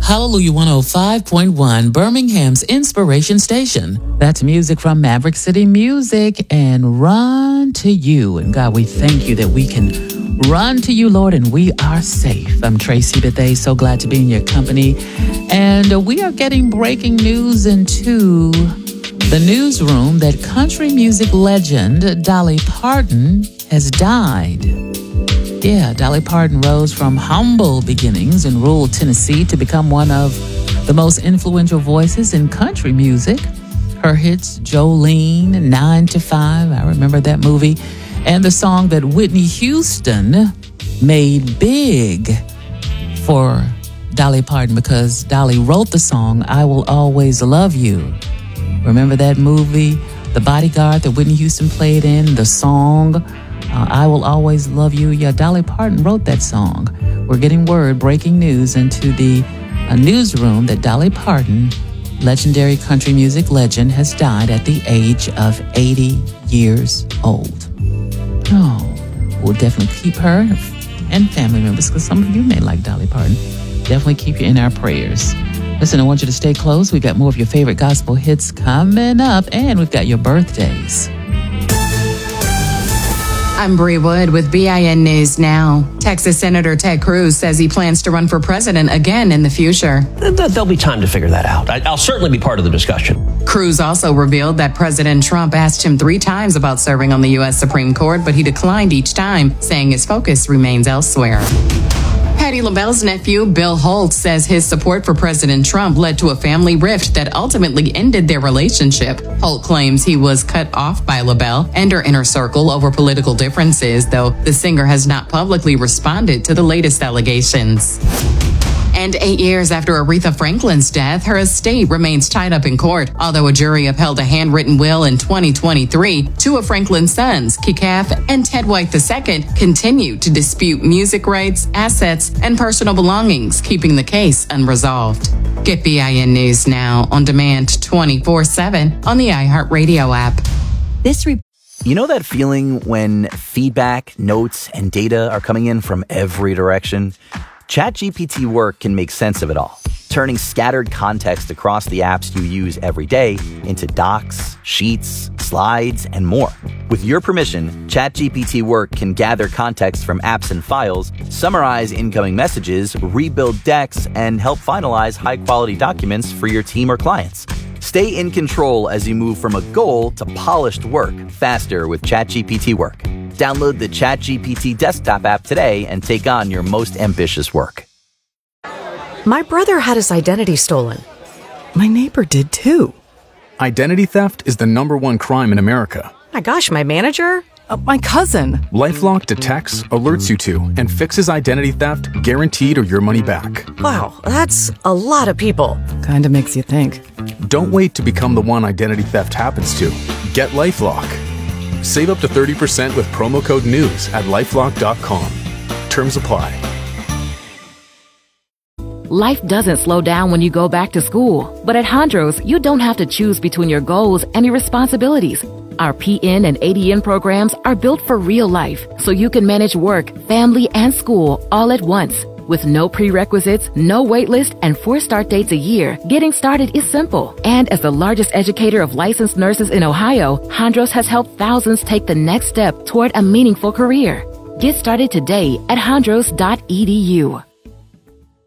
Hallelujah 105.1, Birmingham's Inspiration Station. That's music from Maverick City Music and Run to You. And God, we thank you that we can run to you, Lord, and we are safe. I'm Tracy Bethea, so glad to be in your company. And we are getting breaking news into the newsroom that country music legend Dolly Parton has died. Yeah, Dolly Parton rose from humble beginnings in rural Tennessee to become one of the most influential voices in country music. Her hits, Jolene, 9 to 5, I remember that movie, and the song that Whitney Houston made big for Dolly Parton because Dolly wrote the song, I Will Always Love You. Remember that movie, The Bodyguard that Whitney Houston played in, the song, I Will Always Love You. Yeah, Dolly Parton wrote that song. We're getting word, breaking news into the newsroom that Dolly Parton, legendary country music legend, has died at the age of 80 years old. Oh, we'll definitely keep her and family members, because some of you may like Dolly Parton. Definitely keep you in our prayers. Listen, I want you to stay close. We got more of your favorite gospel hits coming up, and we've got your birthdays. I'm Bree Wood with BIN News Now. Texas Senator Ted Cruz says he plans to run for president again in the future. There'll be time to figure that out. I'll certainly be part of the discussion. Cruz also revealed that President Trump asked him 3 times about serving on the U.S. Supreme Court, but he declined each time, saying his focus remains elsewhere. Patti LaBelle's nephew, Bill Holt, says his support for President Trump led to a family rift that ultimately ended their relationship. Holt claims he was cut off by LaBelle and her inner circle over political differences, though the singer has not publicly responded to the latest allegations. And 8 years after Aretha Franklin's death, her estate remains tied up in court. Although a jury upheld a handwritten will in 2023, 2 of Franklin's sons, Kekaf and Ted White II, continue to dispute music rights, assets, and personal belongings, keeping the case unresolved. Get BIN News Now on demand 24/7 on the iHeartRadio app. You know that feeling when feedback, notes, and data are coming in from every direction? ChatGPT Work can make sense of it all, turning scattered context across the apps you use every day into docs, sheets, slides, and more. With your permission, ChatGPT Work can gather context from apps and files, summarize incoming messages, rebuild decks, and help finalize high-quality documents for your team or clients. Stay in control as you move from a goal to polished work faster with ChatGPT Work. Download the ChatGPT desktop app today and take on your most ambitious work. My brother had his identity stolen. My neighbor did too. Identity theft is the #1 crime in America. My gosh, my manager? My cousin. LifeLock detects, alerts you to, and fixes identity theft guaranteed or your money back. Wow, that's a lot of people. Kinda makes you think. Don't wait to become the one identity theft happens to. Get LifeLock. Save up to 30% with promo code NEWS at LifeLock.com. Terms apply. Life doesn't slow down when you go back to school. But at Hondros, you don't have to choose between your goals and your responsibilities. Our PN and ADN programs are built for real life, so you can manage work, family, and school all at once. With no prerequisites, no wait list, and 4 start dates a year, getting started is simple. And as the largest educator of licensed nurses in Ohio, Hondros has helped thousands take the next step toward a meaningful career. Get started today at hondros.edu.